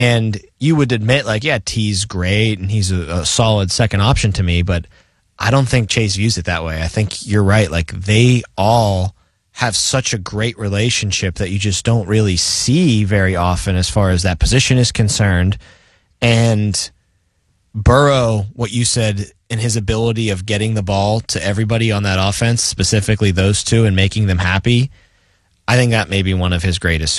And you would admit, like, yeah, T's great and he's a solid second option to me, but I don't think Chase views it that way. I think you're right. Like, they all have such a great relationship that you just don't really see very often as far as that position is concerned. And Burrow, what you said, in his ability of getting the ball to everybody on that offense, specifically those two, and making them happy, I think that may be one of his greatest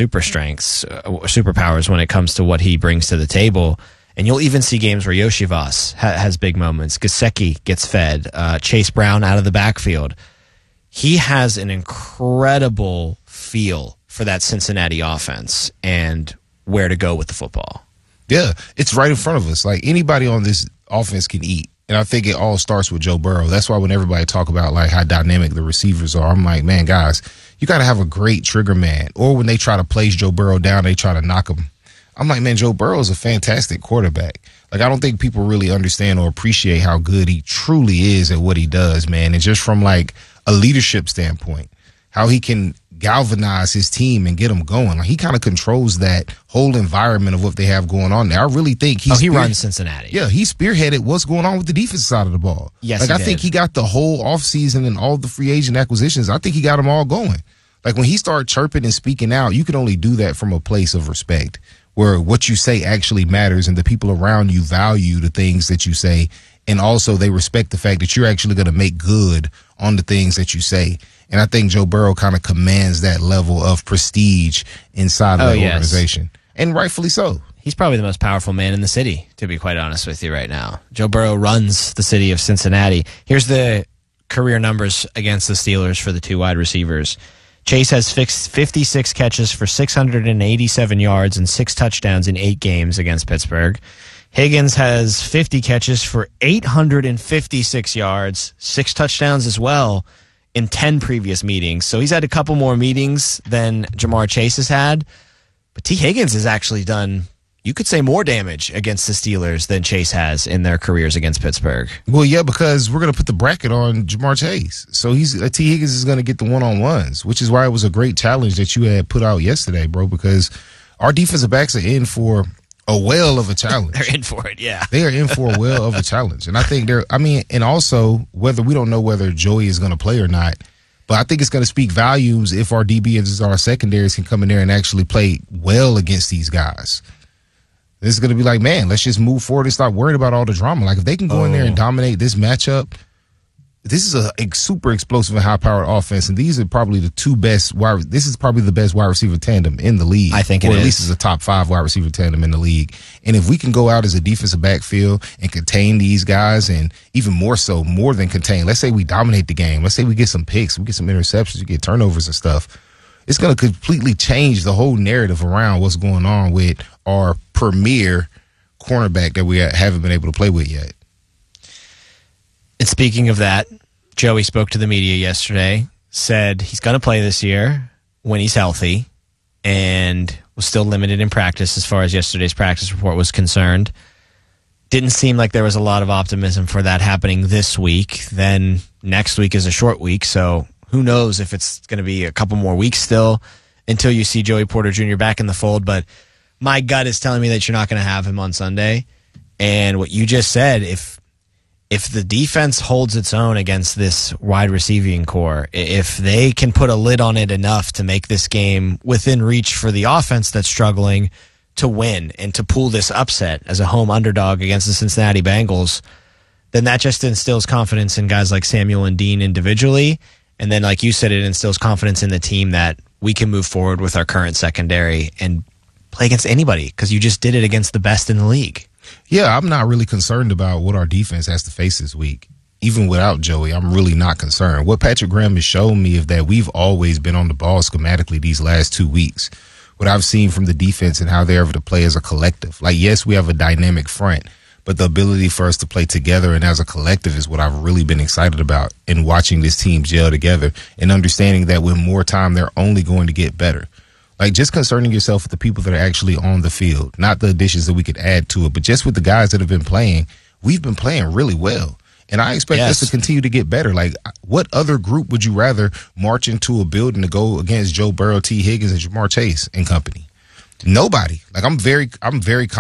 superpowers when it comes to what he brings to the table. And you'll even see games where Yoshi Voss has big moments. Gesicki gets fed. Chase Brown out of the backfield. He has an incredible feel for that Cincinnati offense and where to go with the football. Yeah, it's right in front of us. Like, anybody on this offense can eat. And I think it all starts with Joe Burrow. That's why when everybody talk about, like, how dynamic the receivers are, I'm like, man, guys, you got to have a great trigger man. Or when they try to place Joe Burrow down, they try to knock him. I'm like, man, Joe Burrow is a fantastic quarterback. Like, I don't think people really understand or appreciate how good he truly is at what he does, man. And just from, like, a leadership standpoint, how he can galvanize his team and get them going. Like, he kind of controls that whole environment of what they have going on there. I really think he runs Cincinnati. Yeah, he spearheaded what's going on with the defensive side of the ball. Yes, like, I think he got the whole offseason and all the free agent acquisitions. I think he got them all going. Like, when he started chirping and speaking out, you can only do that from a place of respect, where what you say actually matters and the people around you value the things that you say, and also they respect the fact that you're actually going to make good on the things that you say. And I think Joe Burrow kind of commands that level of prestige inside of the organization. And rightfully so. He's probably the most powerful man in the city, to be quite honest with you right now. Joe Burrow runs the city of Cincinnati. Here's the career numbers against the Steelers for the two wide receivers. Chase has 56 catches for 687 yards and 6 touchdowns in 8 games against Pittsburgh. Higgins has 50 catches for 856 yards, 6 touchdowns as well in 10 previous meetings. So he's had a couple more meetings than Jamar Chase has had. But T. Higgins has actually done, you could say, more damage against the Steelers than Chase has in their careers against Pittsburgh. Well, yeah, because we're going to put the bracket on Jamar Chase. So T. Higgins is going to get the one-on-ones, which is why it was a great challenge that you had put out yesterday, bro, because our defensive backs are in for a whale of a challenge. They're in for it, yeah. They are in for a whale of a challenge. And I think and also, we don't know whether Joey is going to play or not, but I think it's going to speak volumes if our DBs and our secondaries can come in there and actually play well against these guys. This is going to be like, man, let's just move forward and stop worrying about all the drama. Like, if they can go in there and dominate this matchup, this is a super explosive and high-powered offense, and these are probably the two best this is probably the best wide receiver tandem in the league. I think it is. Or at least it's a top 5 wide receiver tandem in the league. And if we can go out as a defensive backfield and contain these guys, and even more so, more than contain, let's say we dominate the game. Let's say we get some picks, we get some interceptions, we get turnovers and stuff. It's going to completely change the whole narrative around what's going on with our premier cornerback that we haven't been able to play with yet. And speaking of that, Joey spoke to the media yesterday, said he's going to play this year when he's healthy, and was still limited in practice as far as yesterday's practice report was concerned. Didn't seem like there was a lot of optimism for that happening this week. Then next week is a short week, so who knows if it's going to be a couple more weeks still until you see Joey Porter Jr. back in the fold. But my gut is telling me that you're not going to have him on Sunday. And what you just said, if the defense holds its own against this wide receiving core, if they can put a lid on it enough to make this game within reach for the offense that's struggling to win and to pull this upset as a home underdog against the Cincinnati Bengals, then that just instills confidence in guys like Samuel and Dean individually. And then, like you said, it instills confidence in the team that we can move forward with our current secondary and play against anybody, because you just did it against the best in the league. Yeah, I'm not really concerned about what our defense has to face this week. Even without Joey, I'm really not concerned. What Patrick Graham has shown me is that we've always been on the ball schematically these last 2 weeks. What I've seen from the defense and how they're able to play as a collective. Like, yes, we have a dynamic front, but the ability for us to play together and as a collective is what I've really been excited about in watching this team gel together and understanding that with more time, they're only going to get better. Like, just concerning yourself with the people that are actually on the field, not the additions that we could add to it, but just with the guys that have been playing. We've been playing really well. And I expect us to continue to get better. Like, what other group would you rather march into a building to go against Joe Burrow, T. Higgins, and Jamar Chase and company? Nobody. Like I'm very